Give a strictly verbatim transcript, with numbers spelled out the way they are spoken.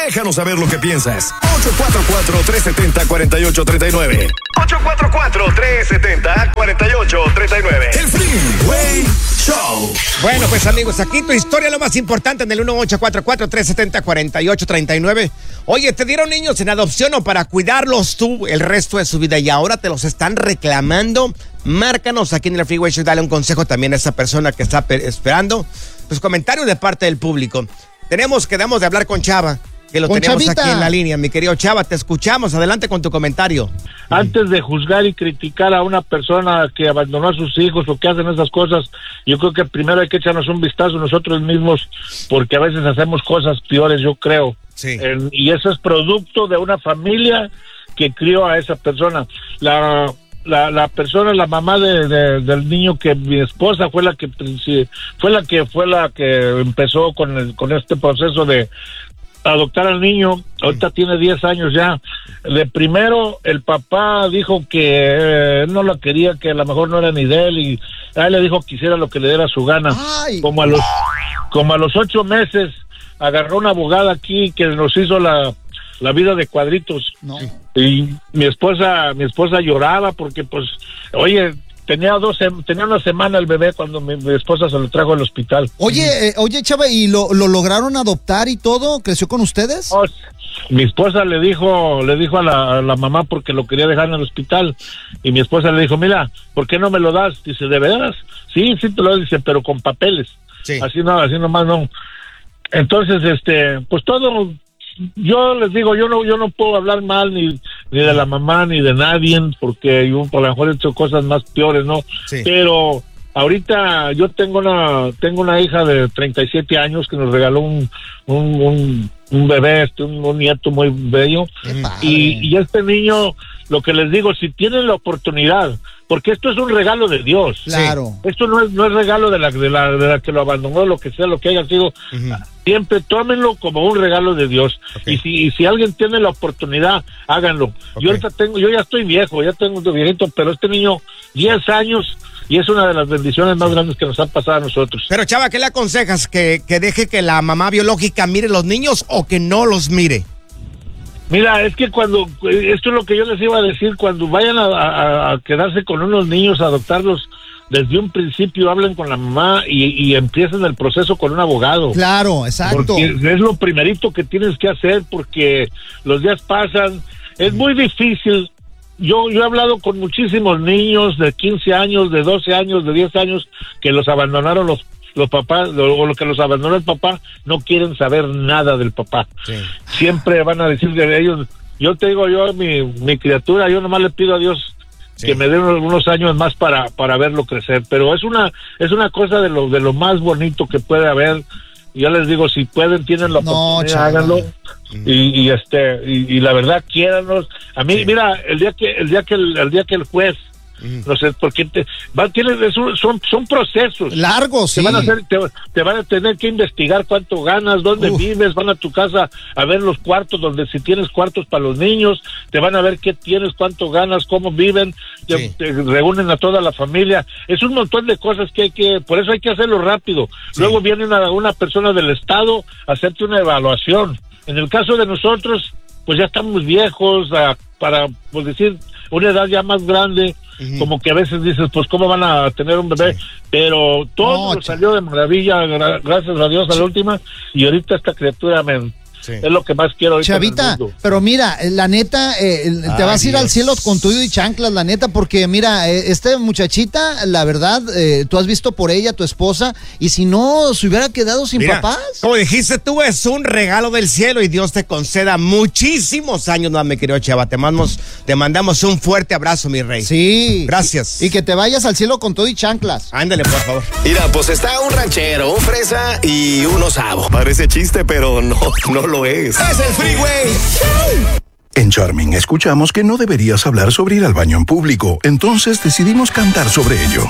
Déjanos saber lo que piensas. ocho cuatro cuatro, tres siete cero, cuatro ocho tres nueve. ocho cuatro cuatro, tres siete cero, cuatro ocho tres nueve. El Freeway Show. Bueno, pues amigos, aquí tu historia, lo más importante en el uno ocho cuatro cuatro, tres siete cero, cuatro ocho tres nueve. Oye, te dieron niños en adopción o para cuidarlos tú el resto de su vida y ahora te los están reclamando. Márcanos aquí en el Freeway Show, dale un consejo también a esa persona que está esperando. Pues comentarios de parte del público. Tenemos, quedamos de hablar con Chava, que lo con tenemos Chavita aquí en la línea. Mi querido Chava, te escuchamos. Adelante con tu comentario. Antes de juzgar y criticar a una persona que abandonó a sus hijos o que hacen esas cosas, yo creo que primero hay que echarnos un vistazo nosotros mismos, porque a veces hacemos cosas peores, yo creo. Sí. Eh, y eso es producto de una familia que crió a esa persona. La... La, la persona, la mamá de, de, del niño, que mi esposa fue la que fue la que fue la que empezó con el, con este proceso de adoptar al niño. Ahorita tiene diez años ya. De primero el papá dijo que eh, no la quería, que a lo mejor no era ni de él, y a él le dijo que hiciera lo que le diera su gana. Ay. Como a los como a los ocho meses agarró una abogada aquí que nos hizo la la vida de cuadritos. No. Y mi esposa, mi esposa lloraba porque, pues, oye, tenía dos, tenía una semana el bebé cuando mi, mi esposa se lo trajo al hospital. Oye, eh, oye, Chava, ¿y lo, lo lograron adoptar y todo? ¿Creció con ustedes? Oh, mi esposa le dijo, le dijo a la, a la mamá porque lo quería dejar en el hospital, y mi esposa le dijo, mira, ¿por qué no me lo das? Dice, ¿de veras? Sí, sí te lo doy, dice, pero con papeles. Sí. Así no, así nomás no. Entonces, este, pues todo. Yo les digo, yo no yo no puedo hablar mal ni, ni de la mamá ni de nadie, porque yo por lo mejor he hecho cosas más peores, ¿no? Sí. Pero ahorita yo tengo una tengo una hija de treinta y siete años que nos regaló un un, un, un bebé, este, un, un nieto muy bello. Y, y este niño, lo que les digo, si tienen la oportunidad, porque esto es un regalo de Dios. Claro. Esto no es no es regalo de la de la, de la que lo abandonó, lo que sea, lo que haya sido. Uh-huh. Siempre tómenlo como un regalo de Dios. Okay. Y si y si alguien tiene la oportunidad, háganlo. Okay. Yo ahorita tengo, yo ya estoy viejo, ya tengo un viejito, pero este niño, diez años, y es una de las bendiciones más grandes que nos han pasado a nosotros. Pero Chava, ¿qué le aconsejas? ¿Que, que deje que la mamá biológica mire los niños o que no los mire? Mira, es que cuando, esto es lo que yo les iba a decir, cuando vayan a, a, a quedarse con unos niños, a adoptarlos, desde un principio hablen con la mamá y, y empiecen el proceso con un abogado. Claro, exacto. Porque es lo primerito que tienes que hacer, porque los días pasan, es muy difícil. Yo yo he hablado con muchísimos niños de quince años, de doce años, de diez años, que los abandonaron los los papás, o lo que los abandonó el papá, no quieren saber nada del papá. Sí. Siempre van a decir de ellos, yo te digo, yo, mi, mi criatura, yo nomás le pido a Dios sí. que me den algunos años más para para verlo crecer, pero es una es una cosa de lo de lo más bonito que puede haber. Ya les digo, si pueden, tienen la no, oportunidad, háganlo. Y, y este y, y la verdad, quiéranlos. A mí, sí. mira, el día que el día que el, el día que el juez Mm. no sé, porque te, van, tienen, son, son, son procesos largos, sí. Te van a hacer, te, te van a tener que investigar cuánto ganas, dónde Uf. vives, van a tu casa a ver los cuartos, donde si tienes cuartos para los niños, te van a ver qué tienes, cuánto ganas, cómo viven, sí. te, te reúnen a toda la familia. Es un montón de cosas que hay que, por eso hay que hacerlo rápido. Sí. Luego viene una, una persona del Estado a hacerte una evaluación. En el caso de nosotros, pues ya estamos viejos, a, para, pues decir, una edad ya más grande. Uh-huh. Como que a veces dices, pues cómo van a tener un bebé, sí. pero todo no, salió de maravilla, gra- gracias a Dios a la última, y ahorita esta criatura me, sí. es lo que más quiero ahorita. Chavita, pero mira, la neta, eh, te Ay, vas a ir Dios. al cielo con tuyo y chanclas, la neta, porque mira, eh, esta muchachita, la verdad, eh, tú has visto por ella, tu esposa, y si no, se hubiera quedado sin mira, papás. Como dijiste tú, es un regalo del cielo y Dios te conceda muchísimos años más, mi querido Chava. Te mandamos, te mandamos un fuerte abrazo, mi rey. Sí. Gracias. Y que te vayas al cielo con todo y chanclas. Ándale, por favor. Mira, pues está un ranchero, un fresa y un osavo. Parece chiste, pero no, no lo es. Es el Freeway Show. En Charming escuchamos que no deberías hablar sobre ir al baño en público, entonces decidimos cantar sobre ello.